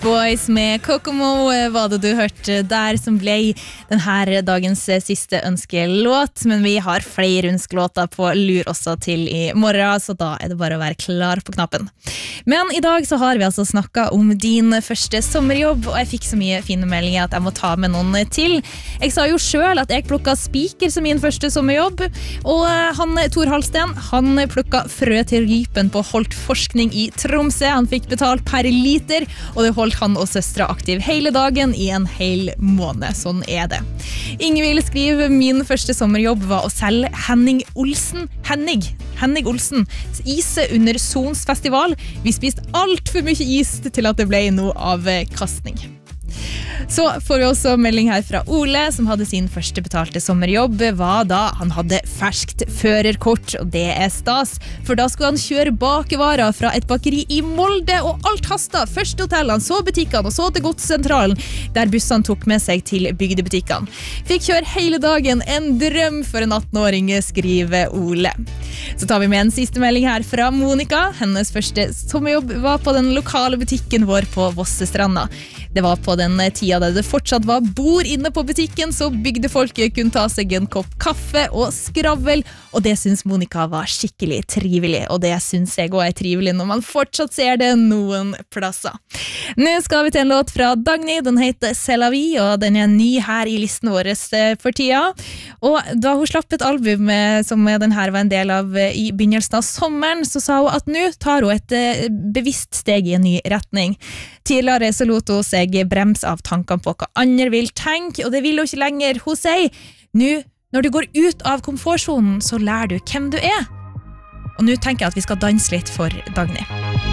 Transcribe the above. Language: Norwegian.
Boys med Kokomo var det du hørte der som ble denne dagens siste ønskelåt, men vi har flere ønskelåter på lur også til i morgen, så da det bare å være klar på knappen. Men i dag så har vi altså snakket om din første sommerjobb, og jeg fikk så mye fine meldinger at jeg må ta med noen til. Jeg sa jo selv at jeg plukket spiker som min første sommerjobb, og Tor Halsten, han plukket frø til rypen på Holt Forskning i Tromsø. Han fikk betalt per liter, og det holdt han og søstre aktiv hele dagen i en hel måned. Sånn det. Ingvild skriver, min første sommerjobb var å selge Henning Olsen is under Sons festival. Vi spiste alt for mye is til at det ble noe av kastning. Så får vi også melding her fra Ole, som hadde sin første betalte sommerjobb, var da han hadde ferskt førerkort, og det stas, for da skulle han kjøre bakevarer fra et bakeri i Molde, og alt hastet. Først til hotellene, så butikkene, og så til godssentralen, der bussene tok med seg til bygdebutikkene. Fikk kjøre hele dagen, en drøm for en 18-åring, skriver Ole. Så tar vi med en siste melding her fra Monika. Hennes første sommerjobb var på den lokale butikken vår på Vossestranda. Det var på den tida der det fortsatt var bord inne på butikken, så bygdefolket kunne ta seg en kopp kaffe og skravl, og det synes Monika var skikkelig trivelig, og det synes jeg også trivelig når man fortsatt ser det noen plasser. Nå skal vi til en låt fra Dagny, den heter C'est la vie, og den ny her i listen vår for tida, og da hun slapp et album som den her var en del av i begynnelsen av sommeren, så sa hun at nå tar hun et bevisst steg i en ny retning. Tidligere så lot hun seg brems av tankene på hva andre vil tenke, og det vil hun ikke lenger. Hun sier, nå når du går ut av komfortzonen, så lærer du hvem du Og nå tenker jeg at vi skal danse litt for Dagny.